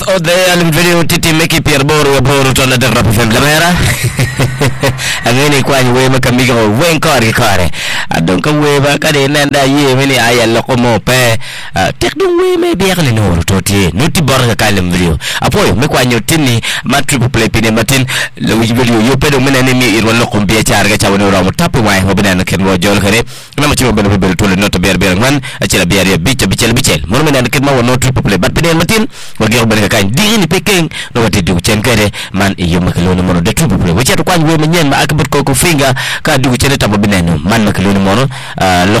O de alim video titi meki Pierre Boru tola de rap fem lamera. Angene kwa we makamiga wen kare. Adon ka we ba ka de nanda ye meni aya lokomo pe. Tek dum we me bi yakle no toti. Nuti bor ka kalim video. Apoyo me kwa nyotini ma triple play pine matin le wi video yo pedo mena ne mi irwa lokom bi char ga chawo no ram tap way ho bena ken wo jol kare. Na ma ci mo bel bel tole noto ber man ci la ber bichel. Mo mena ken ma wono triple play bat pine matin wo gero ben ka dini pekeng no wati du chenkere man iyo makaloni mono de tubu pre wacha to kwani we menyen ma akabut ko finga ka du chene tabo binenu man makaloni mono lo